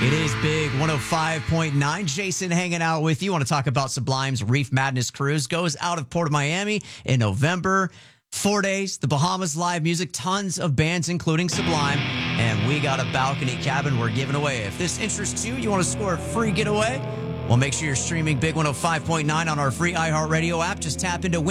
It is Big 105.9. Jason hanging out with you. Want to talk about Sublime's Reef Madness Cruise. Goes out of Port of Miami in November. 4 days, the Bahamas live music, tons of bands, including Sublime. And we got a balcony cabin we're giving away. If this interests you, you want to score a free getaway? Well, make sure you're streaming Big 105.9 on our free iHeartRadio app. Just tap into